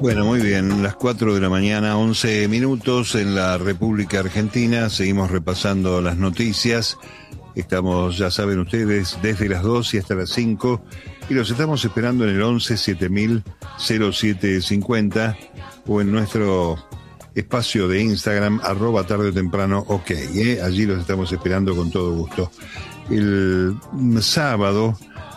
Bueno, muy bien, las 4 de la mañana, 11 minutos en la República Argentina. Seguimos repasando las noticias. Estamos, ya saben ustedes, desde las 2 y hasta las 5. Y los estamos esperando en el 11 7000 0750 o en nuestro espacio de Instagram, @tarde o temprano, ok. Allí los estamos esperando con todo gusto. El sábado,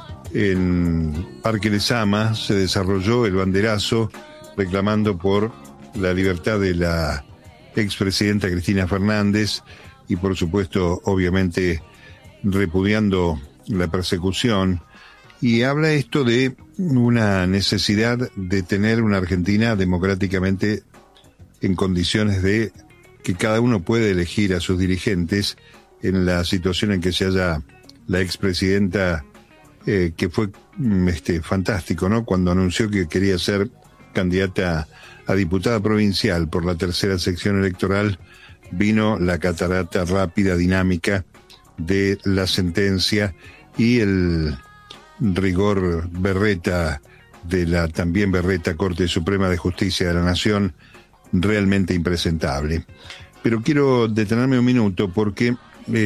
en Parque Lezama, se desarrolló el banderazo reclamando por la libertad de la expresidenta Cristina Fernández y, por supuesto, obviamente, repudiando la persecución. Y habla esto de una necesidad de tener una Argentina democráticamente en condiciones de que cada uno puede elegir a sus dirigentes en la situación en que se halla la expresidenta, que fue fantástico, ¿no? Cuando anunció que quería ser candidata a diputada provincial por la tercera sección electoral, vino la catarata rápida, dinámica de la sentencia y el rigor berreta de la también berreta Corte Suprema de Justicia de la Nación, realmente impresentable. Pero quiero detenerme un minuto porque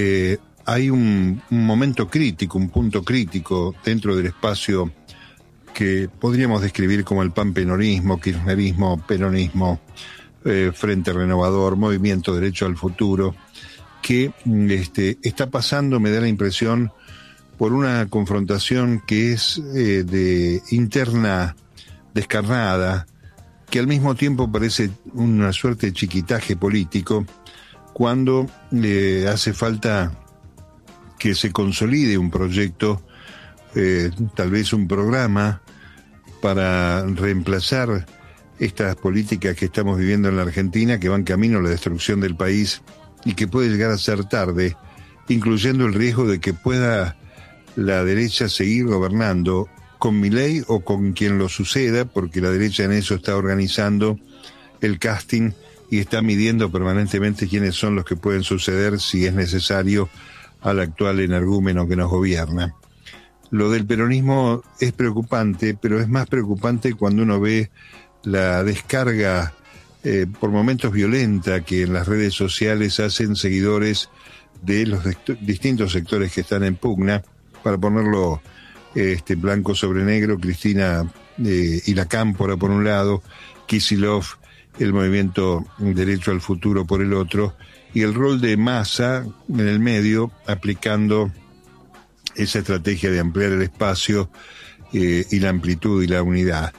hay un momento crítico, un punto crítico dentro del espacio que podríamos describir como el panpenonismo, kirchnerismo, peronismo, Frente Renovador, Movimiento Derecho al Futuro, que está pasando, me da la impresión, por una confrontación que es de interna descarnada, que al mismo tiempo parece una suerte de chiquitaje político, cuando hace falta que se consolide un proyecto, tal vez un programa para reemplazar estas políticas que estamos viviendo en la Argentina, que van camino a la destrucción del país y que puede llegar a ser tarde, incluyendo el riesgo de que pueda la derecha seguir gobernando con Milei o con quien lo suceda, porque la derecha en eso está organizando el casting y está midiendo permanentemente quiénes son los que pueden suceder, si es necesario, al actual energúmeno que nos gobierna. Lo del peronismo es preocupante, pero es más preocupante cuando uno ve la descarga, por momentos violenta, que en las redes sociales hacen seguidores de los distintos sectores que están en pugna. Para ponerlo blanco sobre negro, Cristina y la Cámpora por un lado, Kicillof, el Movimiento Derecho al Futuro por el otro, y el rol de Massa en el medio, aplicando esa estrategia de ampliar el espacio y la amplitud y la unidad.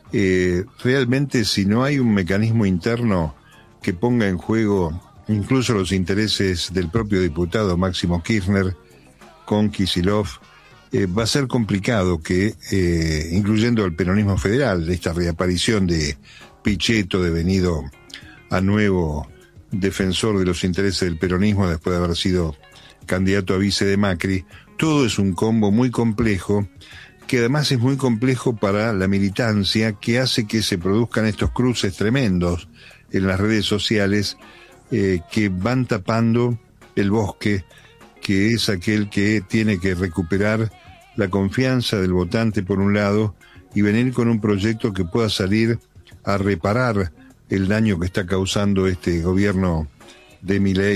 Realmente, si no hay un mecanismo interno que ponga en juego incluso los intereses del propio diputado Máximo Kirchner con Kicillof, va a ser complicado que, incluyendo el peronismo federal, esta reaparición de Pichetto, devenido a nuevo defensor de los intereses del peronismo después de haber sido candidato a vice de Macri, todo es un combo muy complejo, que además es muy complejo para la militancia, que hace que se produzcan estos cruces tremendos en las redes sociales, que van tapando el bosque, que es aquel que tiene que recuperar la confianza del votante por un lado y venir con un proyecto que pueda salir a reparar el daño que está causando este gobierno de Milei